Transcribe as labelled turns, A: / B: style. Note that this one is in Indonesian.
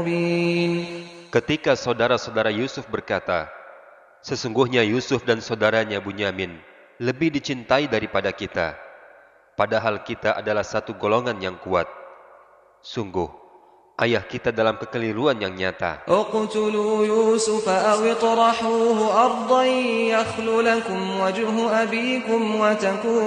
A: Ketika saudara-saudara Yusuf berkata, sesungguhnya Yusuf dan saudaranya Bunyamin lebih dicintai daripada kita, padahal kita adalah satu golongan yang kuat. Sungguh, ayah kita dalam kekeliruan yang nyata.
B: اقتلوا يوسف أو اطرحوه أرضا يخل لكم وجه أبيكم